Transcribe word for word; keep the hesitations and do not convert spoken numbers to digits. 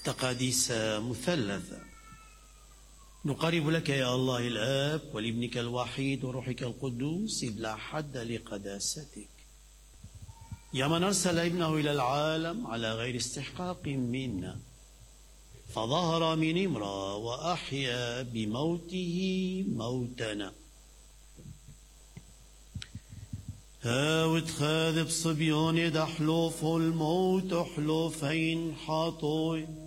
تقاديس مثلثة. نقرب لك يا الله الآب ولابنك الوحيد وروحك القدوس بلا حد لقداستك، يا من أرسل ابنه إلى العالم على غير استحقاق منا، فظهر من امرأة وأحيا بموته موتنا. هاوت خاذب صبيان دحلوف الموت حلوفين حاطوي